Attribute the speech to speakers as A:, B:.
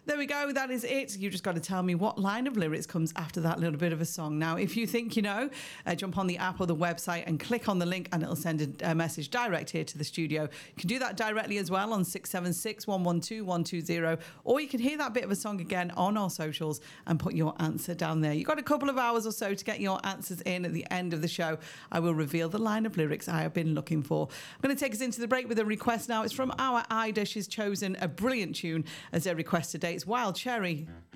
A: There we go. That is it. You just got to tell me what line of lyrics comes after that little bit of a song. Now, if you think you know, jump on the app or the website and click on the link and it'll send a message direct here to the studio. You can do that directly as well on 676 112 120, or you can hear that bit of a song again on our socials and put your answer down there. You've got a couple of hours or so to get your answers in. At the end of the show, I will reveal the line of lyrics I have been looking for. I'm going to take us into the break with a request now. It's from our Ida. She's chosen a brilliant tune as a request today. It's Wild Cherry.